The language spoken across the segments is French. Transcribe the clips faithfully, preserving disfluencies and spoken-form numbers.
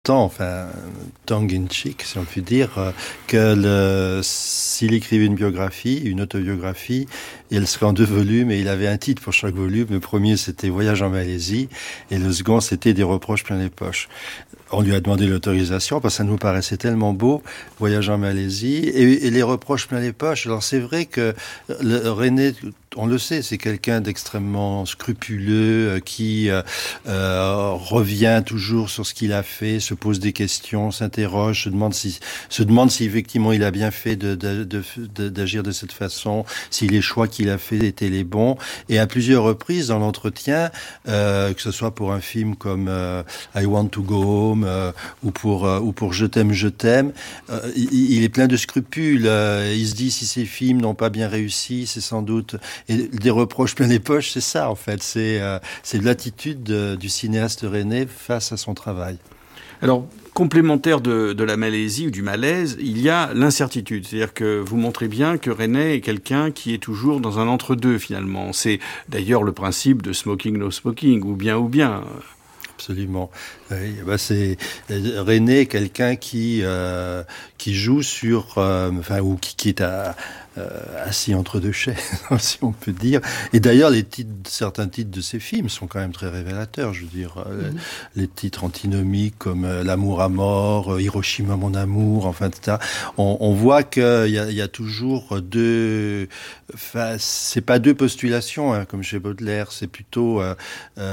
enfin, tongue in cheek, si on peut dire, que le, s'il écrivait une biographie, une autobiographie, elle serait en deux volumes et il avait un titre pour chaque volume. Le premier, c'était Voyage en Malaisie et le second, c'était Des reproches plein les poches. On lui a demandé l'autorisation parce que ça nous paraissait tellement beau, Voyage en Malaisie, et, et les reproches plein les poches. Alors c'est vrai que le, René, on le sait, c'est quelqu'un d'extrêmement scrupuleux, euh, qui euh, euh, revient toujours sur ce qu'il a fait, se pose des questions, s'interroge, se demande si, se demande si effectivement il a bien fait de, de, de, de, d'agir de cette façon, si les choix qu'il a fait étaient les bons. Et à plusieurs reprises dans l'entretien, euh, que ce soit pour un film comme euh, I Want to Go Home, Euh, ou pour euh, ou pour Je t'aime, je t'aime, euh, il, il est plein de scrupules. Euh, il se dit si ces films n'ont pas bien réussi, c'est sans doute et des reproches plein les poches. C'est ça en fait. C'est euh, c'est l'attitude de, du cinéaste René face à son travail. Alors, complémentaire de, de la Malaisie ou du malaise, il y a l'incertitude. C'est-à-dire que vous montrez bien que René est quelqu'un qui est toujours dans un entre-deux finalement. C'est d'ailleurs le principe de smoking no smoking, ou bien ou bien. Absolument. Oui, bah c'est René, quelqu'un qui euh, qui joue sur, euh, enfin ou qui, qui est à, euh, assis entre deux chaises, si on peut dire. Et d'ailleurs, les titres, certains titres de ses films sont quand même très révélateurs. Je veux dire, mm-hmm. les, les titres antinomiques comme euh, L'amour à mort, euh, Hiroshima mon amour, enfin, et cetera. On, on voit qu'il y a, il y a toujours deux. Enfin, c'est pas deux postulations, hein, comme chez Baudelaire. C'est plutôt, euh,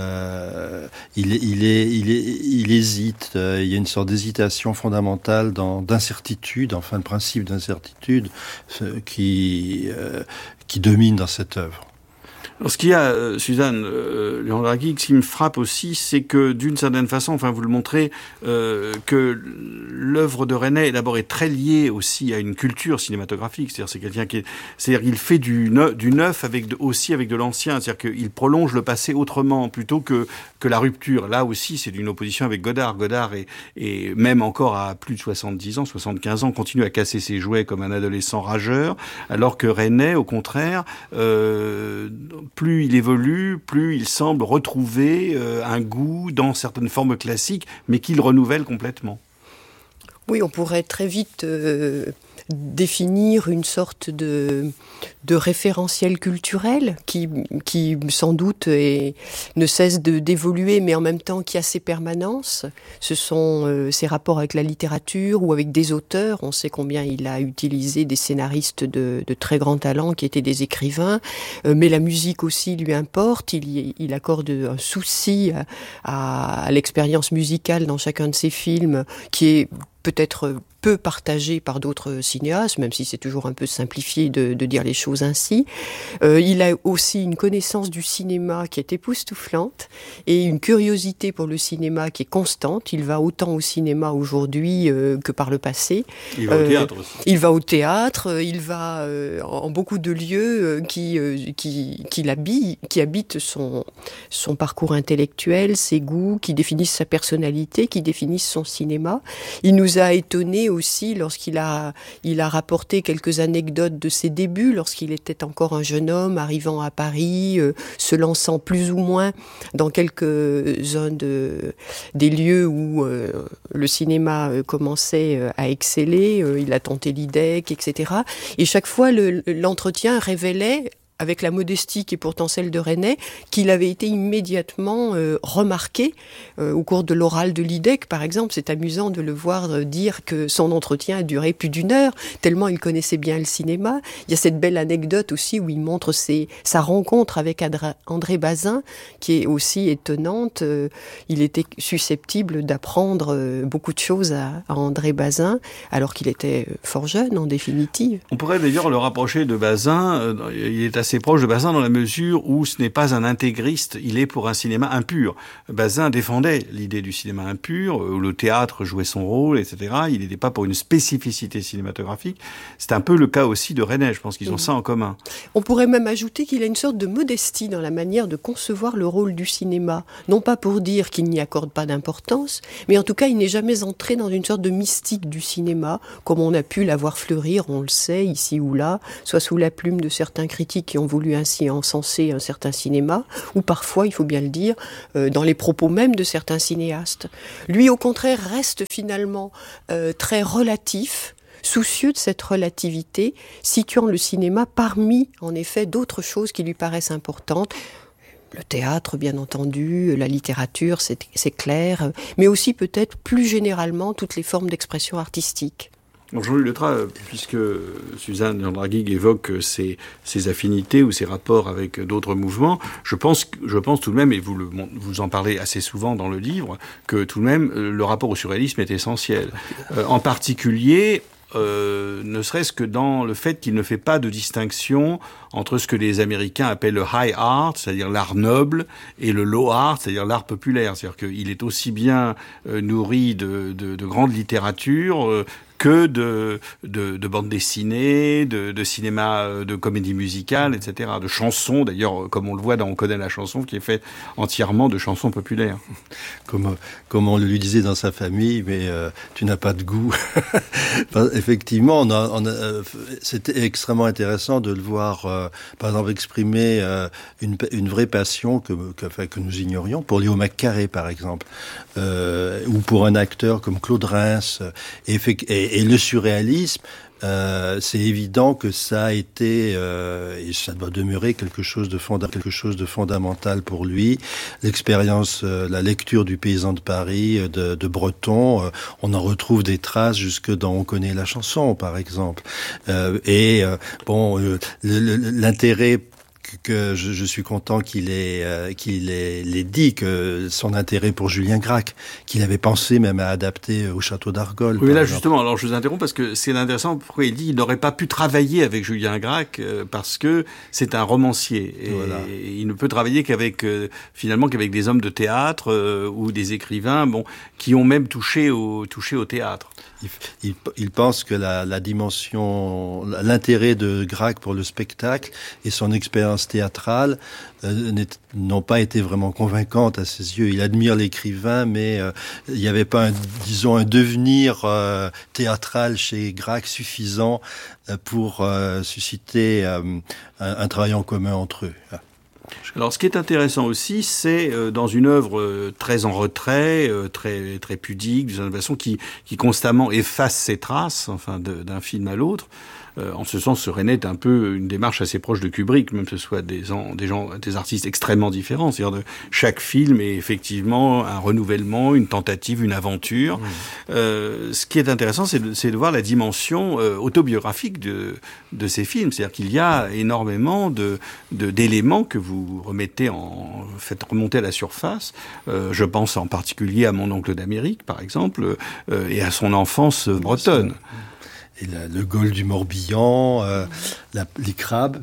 euh, il, il est, il est, il hésite. Euh, il y a une sorte d'hésitation fondamentale, dans, d'incertitude, enfin, le principe d'incertitude euh, qui, euh, qui domine dans cette œuvre. Alors, ce qu'il y a, euh, Suzanne euh, Leandraghi, ce qui me frappe aussi, c'est que d'une certaine façon, enfin vous le montrez, euh, que l'œuvre de René d'abord est très liée aussi à une culture cinématographique. C'est-à-dire c'est quelqu'un qui est, c'est-à-dire qu'il fait du neuf, du neuf avec de, aussi avec de l'ancien. C'est-à-dire qu'il prolonge le passé autrement plutôt que que la rupture. Là aussi, c'est d'une opposition avec Godard. Godard est, est même encore à plus de soixante-dix ans, soixante-quinze ans, continue à casser ses jouets comme un adolescent rageur, alors que René, au contraire, euh, plus il évolue, plus il semble retrouver euh, un goût dans certaines formes classiques, mais qu'il renouvelle complètement. Oui, on pourrait très vite euh, définir une sorte de, de référentiel culturel qui, qui sans doute est, ne cesse de, d'évoluer, mais en même temps qui a ses permanences. Ce sont euh, ses rapports avec la littérature ou avec des auteurs. On sait combien il a utilisé des scénaristes de, de très grand talent qui étaient des écrivains, euh, mais la musique aussi lui importe. Il, il accorde un souci à, à, à l'expérience musicale dans chacun de ses films qui est peut-être peu partagé par d'autres cinéastes, même si c'est toujours un peu simplifié de, de dire les choses ainsi. Euh, il a aussi une connaissance du cinéma qui est époustouflante et une curiosité pour le cinéma qui est constante. Il va autant au cinéma aujourd'hui euh, que par le passé. Il va euh, au théâtre aussi. Il va au théâtre, il va euh, en beaucoup de lieux euh, qui, euh, qui, qui, l'habillent, qui habitent son, son parcours intellectuel, ses goûts, qui définissent sa personnalité, qui définissent son cinéma. Il nous a étonnés aussi lorsqu'il a, il a rapporté quelques anecdotes de ses débuts, lorsqu'il était encore un jeune homme arrivant à Paris, euh, se lançant plus ou moins dans quelques-uns de, des lieux où euh, le cinéma euh, commençait euh, à exceller. Euh, il a tenté l'I D E C, et cetera. Et chaque fois, le, l'entretien révélait, avec la modestie qui est pourtant celle de René, qu'il avait été immédiatement euh, remarqué euh, au cours de l'oral de l'I D E C, par exemple. C'est amusant de le voir euh, dire que son entretien a duré plus d'une heure, tellement il connaissait bien le cinéma. Il y a cette belle anecdote aussi où il montre ses, sa rencontre avec Adra, André Bazin, qui est aussi étonnante. Euh, il était susceptible d'apprendre euh, beaucoup de choses à, à André Bazin, alors qu'il était fort jeune, en définitive. On pourrait d'ailleurs le rapprocher de Bazin. Euh, il est assez proche de Bazin dans la mesure où ce n'est pas un intégriste, il est pour un cinéma impur. Bazin défendait l'idée du cinéma impur, où le théâtre jouait son rôle, et cetera. Il n'était pas pour une spécificité cinématographique. C'est un peu le cas aussi de René, je pense qu'ils ont mmh. ça en commun. On pourrait même ajouter qu'il a une sorte de modestie dans la manière de concevoir le rôle du cinéma. Non pas pour dire qu'il n'y accorde pas d'importance, mais en tout cas, il n'est jamais entré dans une sorte de mystique du cinéma, comme on a pu la voir fleurir, on le sait, ici ou là, soit sous la plume de certains critiques qui qui ont voulu ainsi encenser un certain cinéma, ou parfois, il faut bien le dire, euh, dans les propos même de certains cinéastes. Lui, au contraire, reste finalement euh, très relatif, soucieux de cette relativité, situant le cinéma parmi, en effet, d'autres choses qui lui paraissent importantes. Le théâtre, bien entendu, la littérature, c'est, c'est clair, mais aussi peut-être plus généralement toutes les formes d'expression artistique. Donc Jean-Louis Letras, puisque Suzanne Landraguig évoque ses, ses affinités ou ses rapports avec d'autres mouvements, je pense, je pense tout de même, et vous, le, vous en parlez assez souvent dans le livre, que tout de même le rapport au surréalisme est essentiel. Euh, en particulier, Euh, ne serait-ce que dans le fait qu'il ne fait pas de distinction entre ce que les Américains appellent le high art, c'est-à-dire l'art noble, et le low art, c'est-à-dire l'art populaire. C'est-à-dire qu'il est aussi bien euh, nourri de, de, de grande littérature euh, que de, de, de bande dessinée, de, de cinéma, de comédie musicale, et cetera. De chansons, d'ailleurs, comme on le voit dans On connaît la chanson, qui est faite entièrement de chansons populaires. Comme, comme on le lui disait dans sa famille, mais euh, tu n'as pas de goût. Effectivement, on a, on a, euh, c'était extrêmement intéressant de le voir, euh, par exemple, exprimer euh, une, une vraie passion que, que, enfin, que nous ignorions, pour Léo McCarré, par exemple, euh, ou pour un acteur comme Claude Reims, et, et Et le surréalisme, euh, c'est évident que ça a été, euh, et ça doit demeurer quelque chose de fonda- quelque chose de fondamental pour lui. L'expérience, euh, la lecture du Paysan de Paris, de, de Breton, euh, on en retrouve des traces jusque dans On connaît la chanson, par exemple. Euh, et euh, bon, euh, le, le, l'intérêt que je, je suis content qu'il ait, euh, qu'il ait, l'ait dit, que son intérêt pour Julien Gracq, qu'il avait pensé même à adapter au Château d'Argol. Oui, là exemple. Justement, alors je vous interromps parce que c'est intéressant pourquoi il dit qu'il n'aurait pas pu travailler avec Julien Gracq euh, parce que c'est un romancier et, voilà. et il ne peut travailler qu'avec euh, finalement qu'avec des hommes de théâtre euh, ou des écrivains, bon, qui ont même touché au touché au théâtre. Il, il, il pense que la, la dimension, l'intérêt de Gracq pour le spectacle et son expérience théâtrale euh, n'ont pas été vraiment convaincantes à ses yeux. Il admire l'écrivain, mais euh, il n'y avait pas, un, disons, un devenir euh, théâtral chez Gracq suffisant euh, pour euh, susciter euh, un, un travail en commun entre eux. Alors, ce qui est intéressant aussi, c'est euh, dans une œuvre euh, très en retrait, euh, très très pudique, d'une façon qui qui constamment efface ses traces, enfin, de, d'un film à l'autre. Euh, en ce sens, ce René est un peu une démarche assez proche de Kubrick, même que ce soit des, des gens, des artistes extrêmement différents. C'est-à-dire de chaque film est effectivement un renouvellement, une tentative, une aventure. Mmh. Euh, ce qui est intéressant, c'est de, c'est de voir la dimension euh, autobiographique de de ces films. C'est-à-dire qu'il y a énormément de, de d'éléments que vous remettez en, faites remonter à la surface. Euh, je pense en particulier à Mon oncle d'Amérique, par exemple, euh, et à son enfance bretonne. Et la, le Gaulle du Morbihan, euh, la, les crabes,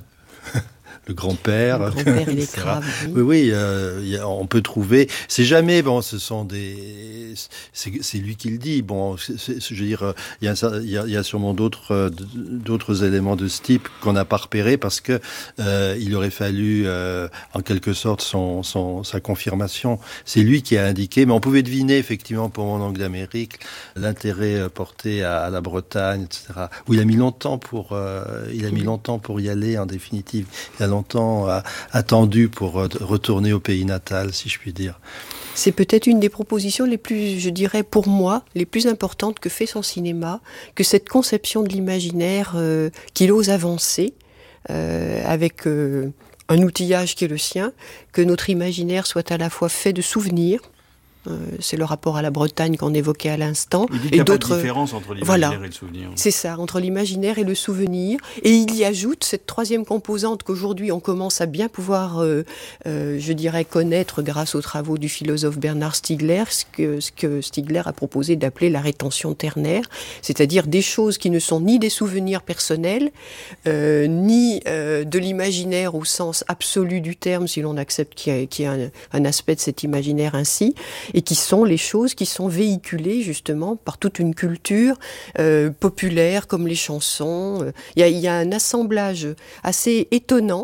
le grand-père, le grand-père et les crabes. Oui, oui, oui euh, y a, on peut trouver. C'est jamais bon. Ce sont des. C'est, c'est lui qui le dit. Bon, c'est, c'est, je veux dire, il y a, il y a, il y a sûrement d'autres, d'autres éléments de ce type qu'on n'a pas repérés parce que euh, il aurait fallu, euh, en quelque sorte, son, son, sa confirmation. C'est lui qui a indiqué, mais on pouvait deviner effectivement pour Mon oncle d'Amérique l'intérêt porté à, à la Bretagne, et cetera. Où il a mis longtemps pour, euh, il a mis longtemps pour y aller. En définitive, il a longtemps euh, attendu pour euh, retourner au pays natal, si je puis dire. C'est peut-être une des propositions les plus, je dirais pour moi, les plus importantes que fait son cinéma, que cette conception de l'imaginaire euh, qu'il ose avancer euh, avec euh, un outillage qui est le sien, que notre imaginaire soit à la fois fait de souvenirs. Euh, c'est le rapport à la Bretagne qu'on évoquait à l'instant. Il dit qu'il n'y a pas de différence entre l'imaginaire voilà, et le souvenir. C'est ça, entre l'imaginaire et le souvenir. Et il y ajoute cette troisième composante qu'aujourd'hui on commence à bien pouvoir, euh, euh, je dirais, connaître grâce aux travaux du philosophe Bernard Stiegler, ce que, ce que Stiegler a proposé d'appeler la rétention ternaire, c'est-à-dire des choses qui ne sont ni des souvenirs personnels, euh, ni euh, de l'imaginaire au sens absolu du terme, si l'on accepte qu'il y a, qu'il y a un, un aspect de cet imaginaire ainsi, et qui sont les choses qui sont véhiculées justement par toute une culture euh, populaire comme les chansons. Il y a, il y a un assemblage assez étonnant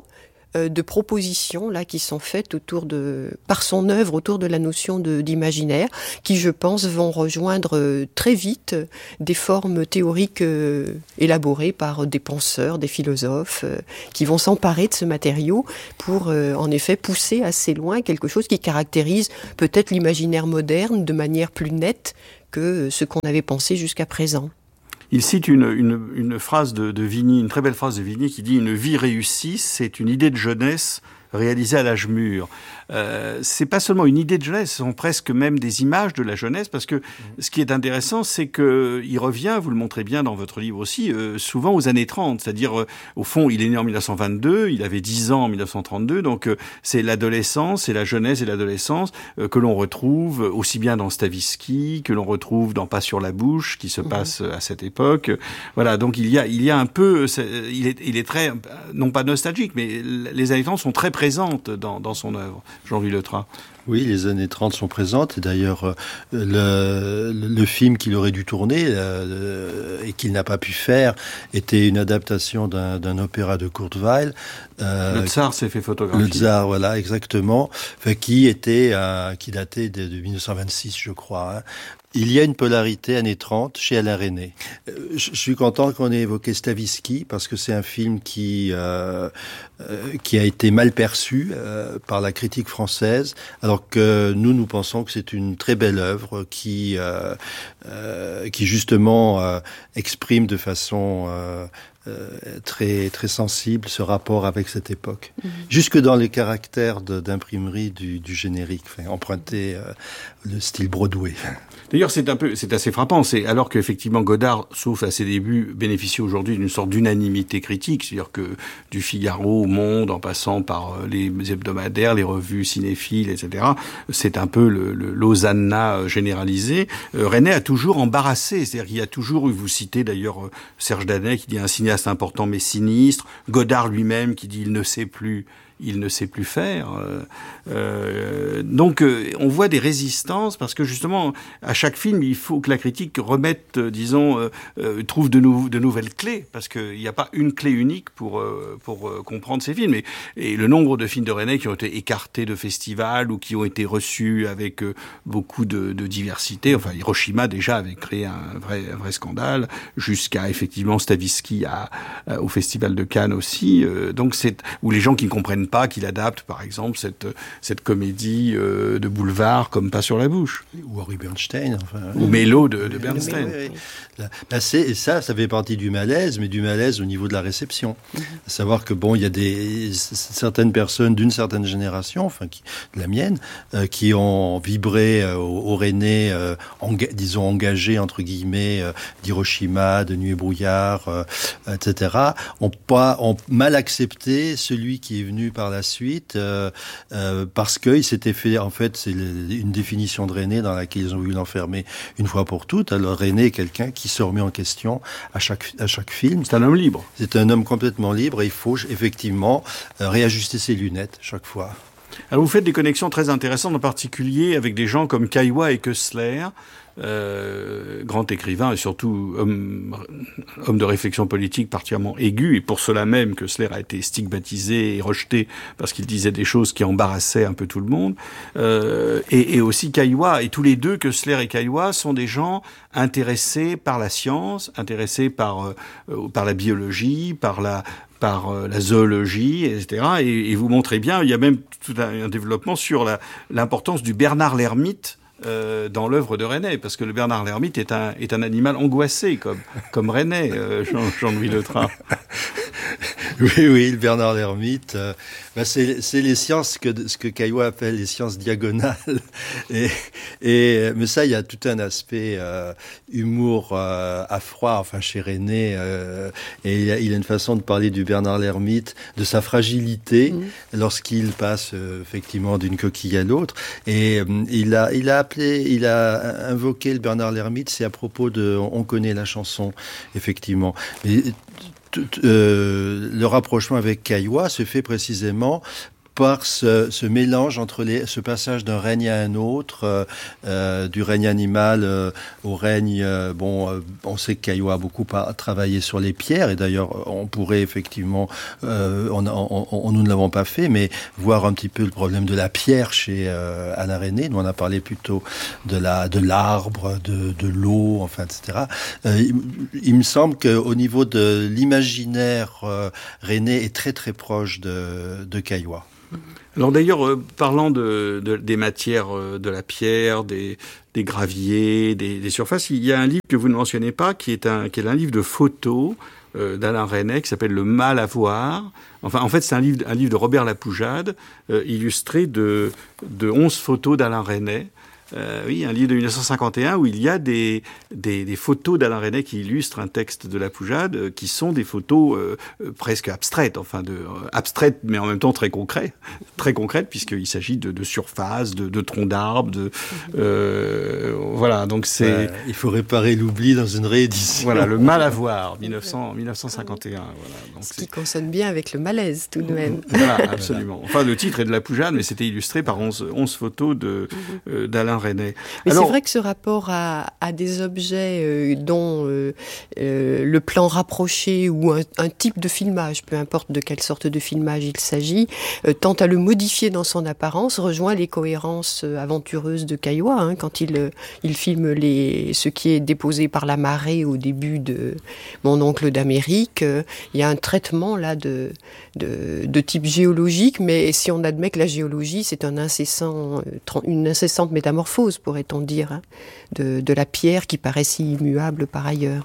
euh, de propositions là qui sont faites autour de, par son œuvre, autour de la notion de, d'imaginaire, qui, je pense, vont rejoindre euh, très vite euh, des formes théoriques euh, élaborées par des penseurs, des philosophes, euh, qui vont s'emparer de ce matériau pour, euh, en effet, pousser assez loin quelque chose qui caractérise peut-être l'imaginaire moderne de manière plus nette que ce qu'on avait pensé jusqu'à présent. Il cite une, une, une phrase de, de Vigny, une très belle phrase de Vigny qui dit « Une vie réussie, c'est une idée de jeunesse réalisée à l'âge mûr ». Euh, c'est pas seulement une idée de jeunesse, ce sont presque même des images de la jeunesse, parce que ce qui est intéressant, c'est que il revient, vous le montrez bien dans votre livre aussi, euh, souvent aux années trente, c'est-à-dire, euh, au fond, il est né en mille neuf cent vingt-deux, il avait dix ans en mille neuf cent trente-deux, donc euh, c'est l'adolescence, c'est la jeunesse et l'adolescence euh, que l'on retrouve aussi bien dans Stavisky, que l'on retrouve dans Pas sur la bouche, qui se passe à cette époque. Voilà, donc il y a, il y a un peu, il est, il est très, non pas nostalgique, mais les années trente sont très présentes dans, dans son œuvre. Jean-Louis Letras. Oui, les années trente sont présentes. Et d'ailleurs, le, le film qu'il aurait dû tourner euh, et qu'il n'a pas pu faire était une adaptation d'un, d'un opéra de Kurt Weill. Euh, le Tsar s'est fait photographier. Le Tsar, voilà, exactement. Enfin, qui était, euh, qui datait de, de mille neuf cent vingt-six, je crois. Hein. Il y a une polarité années trente chez Alain Resnais. Euh, je suis content qu'on ait évoqué Stavisky parce que c'est un film qui euh, euh, qui a été mal perçu euh, par la critique française, alors que nous nous pensons que c'est une très belle œuvre qui euh, euh, qui justement euh, exprime de façon euh, Euh, très très sensible ce rapport avec cette époque, mmh. jusque dans les caractères de, d'imprimerie du, du générique, enfin, emprunté euh, le style Broadway. D'ailleurs, c'est un peu, c'est assez frappant. C'est alors qu'effectivement Godard, sauf à ses débuts, bénéficie aujourd'hui d'une sorte d'unanimité critique, c'est-à-dire que du Figaro au Monde, en passant par les hebdomadaires, les revues cinéphiles, et cetera, c'est un peu le, le l'hosanna généralisé. Euh, Resnais a toujours embarrassé, c'est-à-dire qu'il y a toujours eu, vous citez d'ailleurs Serge Danet qui dit un cinéaste important mais sinistre, Godard lui-même qui dit il ne sait plus, il ne sait plus faire. Euh, euh, donc euh, on voit des résistances parce que justement à chaque film il faut que la critique remette, euh, disons, euh, euh, trouve de, nou- de nouvelles clés parce qu'il n'y a pas une clé unique pour euh, pour euh, comprendre ces films. Et, et le nombre de films de Resnais qui ont été écartés de festivals ou qui ont été reçus avec euh, beaucoup de, de diversité. Enfin, Hiroshima déjà avait créé un vrai un vrai scandale, jusqu'à effectivement Stavisky à, à, au Festival de Cannes aussi. Euh, donc c'est où les gens qui ne comprennent pas qu'il adapte, par exemple, cette, cette comédie euh, de boulevard comme Pas sur la bouche. Ou Henri Bernstein. Enfin, ou Mélo de, de Bernstein. Oui, oui. Là, là, c'est, et ça, ça fait partie du malaise, mais du malaise au niveau de la réception. Mm-hmm. À savoir que, bon, il y a des, certaines personnes d'une certaine génération, enfin, qui, la mienne, euh, qui ont vibré euh, au, au Resnais, euh, enga, disons, engagé, entre guillemets, euh, d'Hiroshima, de Nuit et brouillard, euh, et cetera, ont, pas, ont mal accepté celui qui est venu par la suite, euh, euh, parce qu'il s'était fait, en fait, c'est le, une définition de Resnais dans laquelle ils ont voulu l'enfermer une fois pour toutes. Alors Resnais est quelqu'un qui se remet en question à chaque, à chaque film. C'est un homme libre. C'est un homme complètement libre et il faut effectivement euh, réajuster ses lunettes chaque fois. Alors vous faites des connexions très intéressantes, en particulier avec des gens comme Caillois et Koestler, euh, grand écrivain et surtout homme, homme de réflexion politique particulièrement aigu, et pour cela même Koestler a été stigmatisé et rejeté parce qu'il disait des choses qui embarrassaient un peu tout le monde, euh, et, et aussi Caillois, et tous les deux, Koestler et Caillois, sont des gens intéressés par la science, intéressés par, euh, par la biologie, par la par euh, la zoologie, et cetera. Et, et vous montrez bien, il y a même tout un, un développement sur la, l'importance du Bernard l'ermite euh, dans l'œuvre de Resnais, parce que le Bernard l'ermite est un, est un animal angoissé, comme, comme Resnais, euh, Jean, Jean-Louis Letras. Oui, oui, le Bernard l'ermite, euh, ben c'est, c'est les sciences que ce que Caillois appelle les sciences diagonales. Et, et mais ça, il y a tout un aspect euh, humour euh, à froid, enfin chez Resnais, euh, et il y, a, il a une façon de parler du Bernard l'ermite, de sa fragilité mmh. lorsqu'il passe euh, effectivement d'une coquille à l'autre. Et euh, il a, il a appelé, il a invoqué le Bernard l'ermite. C'est à propos de, on connaît la chanson, effectivement. Mais, Tout, euh, le rapprochement avec Caillois se fait précisément par ce, ce mélange entre les, ce passage d'un règne à un autre, euh, euh, du règne animal euh, au règne. Euh, bon, euh, on sait que Caillois a beaucoup à travailler sur les pierres, et d'ailleurs, on pourrait effectivement, euh, on, on, on, nous ne l'avons pas fait, mais voir un petit peu le problème de la pierre chez euh, Alain Resnais. Nous, on a parlé plutôt de la, de l'arbre, de, de l'eau, enfin, et cetera. Euh, il, il me semble qu'au niveau de l'imaginaire, euh, Resnais est très très proche de, de Caillois. Alors d'ailleurs, euh, parlant de, de, des matières, euh, de la pierre, des, des graviers, des, des surfaces, il y a un livre que vous ne mentionnez pas, qui est un, qui est un livre de photos euh, d'Alain Resnais, qui s'appelle Le Mal à voir. Enfin, en fait, c'est un livre, un livre de Robert Lapoujade, euh, illustré de, de onze photos d'Alain Resnais. Euh, oui, un livre de mille neuf cent cinquante et un où il y a des, des, des photos d'Alain Resnais qui illustrent un texte de Lapoujade, euh, qui sont des photos euh, euh, presque abstraites, enfin de, euh, abstraites mais en même temps très concrètes, très concrètes puisqu'il s'agit de, de surfaces, de, de troncs d'arbres, de euh, voilà. Donc c'est ouais, il faut réparer l'oubli dans une réédition. Voilà, Le Mal à voir, mille neuf cents, mille neuf cent cinquante et un. Voilà, donc ce qui consonne bien avec le malaise tout de même. Voilà, absolument. Enfin, le titre est de Lapoujade, mais c'était illustré par onze, onze photos de euh, d'Alain Resnais. Mais alors, c'est vrai que ce rapport à, à des objets euh, dont euh, euh, le plan rapproché ou un, un type de filmage, peu importe de quelle sorte de filmage il s'agit, euh, tend à le modifier dans son apparence, rejoint les cohérences euh, aventureuses de Caillois, hein, quand il, euh, il filme les, ce qui est déposé par la marée au début de Mon oncle d'Amérique. Euh, il y a un traitement là de, de, de type géologique, mais si on admet que la géologie, c'est un incessant, une incessante métamorphose, pourrait-on dire, hein, de, de la pierre qui paraît si immuable par ailleurs.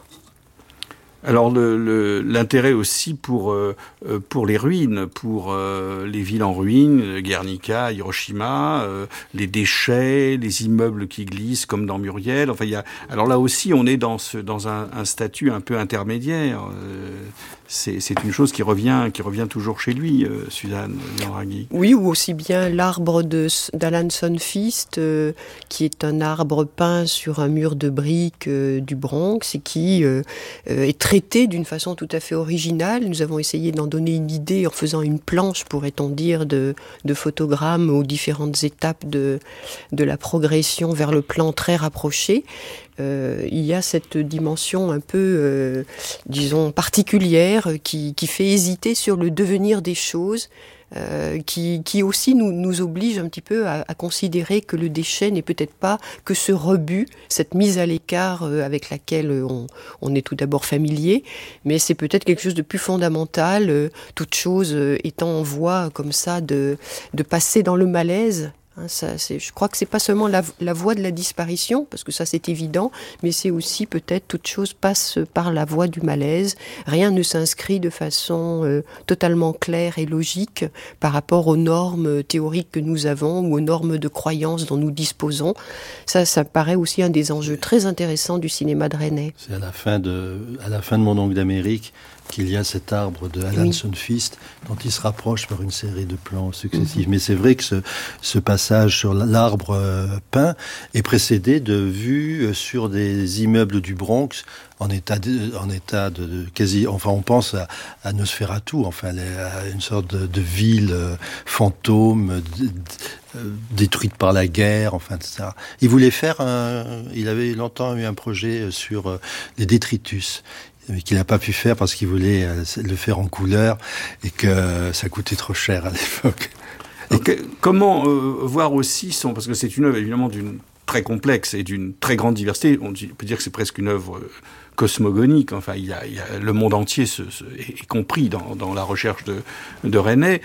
Alors le, le, l'intérêt aussi pour euh, pour les ruines, pour euh, les villes en ruine, Guernica, Hiroshima, euh, les déchets, les immeubles qui glissent comme dans Muriel. Enfin, il y a. Alors là aussi, on est dans ce dans un, un statut un peu intermédiaire. Euh, c'est, c'est une chose qui revient qui revient toujours chez lui, euh, Suzanne Liandraghi. Oui, ou aussi bien l'arbre de d'Alan Sonfist, euh, qui est un arbre peint sur un mur de briques euh, du Bronx et qui euh, est traité d'une façon tout à fait originale. Nous avons essayé d'en donner une idée en faisant une planche, pourrait-on dire, de, de photogrammes aux différentes étapes de, de la progression vers le plan très rapproché. Euh, il y a cette dimension un peu, euh, disons, particulière qui, qui fait hésiter sur le devenir des choses. Euh, qui, qui aussi nous, nous oblige un petit peu à, à considérer que le déchet n'est peut-être pas que ce rebut, cette mise à l'écart euh, avec laquelle on, on est tout d'abord familier, mais c'est peut-être quelque chose de plus fondamental, euh, toute chose euh, étant en voie comme ça de, de passer dans le malaise. Hein, ça, c'est, je crois que c'est pas seulement la, la voie de la disparition, parce que ça c'est évident, mais c'est aussi peut-être toute chose passe par la voie du malaise. Rien ne s'inscrit de façon euh, totalement claire et logique par rapport aux normes théoriques que nous avons ou aux normes de croyance dont nous disposons. Ça, ça paraît aussi un des enjeux très intéressants du cinéma de Resnais. C'est à la fin de, à la fin de Mon oncle d'Amérique qu'il y a cet arbre de Alan oui. Sonfist dont il se rapproche par une série de plans successifs. Mmh. Mais c'est vrai que ce, ce passage sur l'arbre euh, peint est précédé de vues sur des immeubles du Bronx en état de, en état de, de quasi, enfin on pense à, à Nosferatu, enfin à une sorte de, de ville euh, fantôme de, de, euh, détruite par la guerre, enfin et cetera. Il voulait faire un, il avait longtemps eu un projet sur euh, les détritus, mais qu'il n'a pas pu faire parce qu'il voulait euh, le faire en couleur et que ça coûtait trop cher à l'époque. Et que, comment euh, voir aussi son, parce que c'est une œuvre évidemment d'une très complexe et d'une très grande diversité. On peut dire que c'est presque une œuvre euh, cosmogonique. Enfin, il y a, il y a le monde entier se, se, est compris dans, dans la recherche de, de Resnais.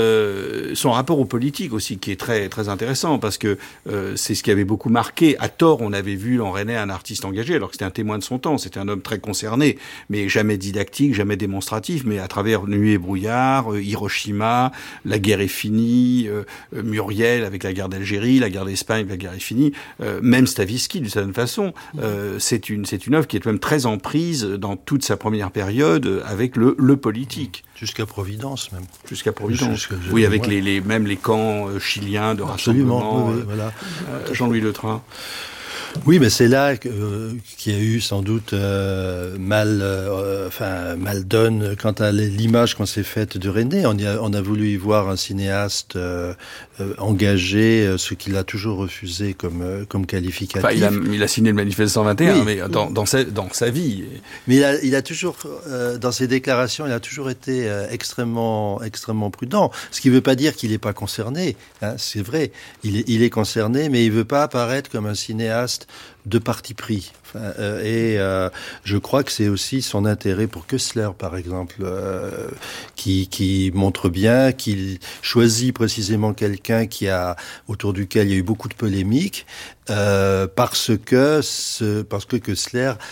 Euh, son rapport aux politiques aussi, qui est très très intéressant, parce que euh, c'est ce qui avait beaucoup marqué. À tort, on avait vu en Resnais un artiste engagé, alors que c'était un témoin de son temps. C'était un homme très concerné, mais jamais didactique, jamais démonstratif. Mais à travers Nuit et brouillard, euh, Hiroshima, La guerre est finie, euh, Muriel avec la guerre d'Algérie, la guerre d'Espagne, la guerre est finie. Euh, même Stavisky, d'une certaine façon, euh, c'est une c'est une œuvre qui est même très en prise dans toute sa première période avec le, le politique. Jusqu'à Providence, même. Jusqu'à Providence. Jusqu'à, oui, avec les, les, même les camps chiliens de Absolument, rassemblement. Oui, oui, voilà. Euh, Jean-Louis Letrain. Oui, mais c'est là que, euh, qu'il y a eu sans doute euh, mal, euh, enfin mal donne quant à l'image qu'on s'est faite de René. On, y a, on a voulu y voir un cinéaste euh, euh, engagé, euh, ce qu'il a toujours refusé comme euh, comme qualificatif. Enfin, il a, il a signé le manifeste cent vingt et un, oui, mais dans, dans, sa, dans sa vie. Mais il a, il a toujours, euh, dans ses déclarations, il a toujours été euh, extrêmement, extrêmement prudent. Ce qui ne veut pas dire qu'il n'est pas concerné. Hein, c'est vrai, il est, il est concerné, mais il ne veut pas apparaître comme un cinéaste de parti pris. Enfin, euh, et euh, je crois que c'est aussi son intérêt pour Koestler, par exemple, euh, qui, qui montre bien qu'il choisit précisément quelqu'un qui a autour duquel il y a eu beaucoup de polémiques, euh, parce que ce, parce que Koestler